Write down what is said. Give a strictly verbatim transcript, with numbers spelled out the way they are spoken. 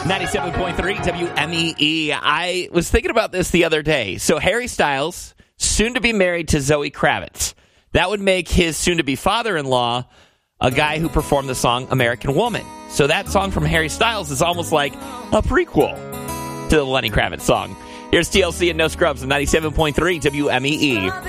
ninety-seven point three W M E E. I was thinking about this the other day. So Harry Styles, soon to be married to Zoe Kravitz. That would make his soon-to-be father-in-law a guy who performed the song American Woman. So that song from Harry Styles is almost like a prequel to the Lenny Kravitz song. Here's T L C and No Scrubs on ninety-seven point three W M E E.